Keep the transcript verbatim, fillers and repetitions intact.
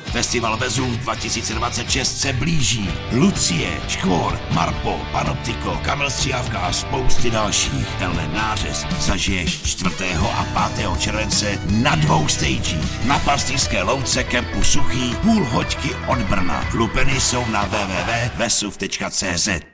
Festival Vezuv dva tisíce dvacet šest se blíží. Lucie, Škvor, Marpo, Panoptiko, Kamil Stříhavka a spousty dalších. Tenhle nářez zažiješ čtvrtého a pátého července na dvou stagích. Na Pastýřské louce kempu Suchý, půl hoďky od Brna. Lupeny jsou na w w w tečka vesuv tečka c z.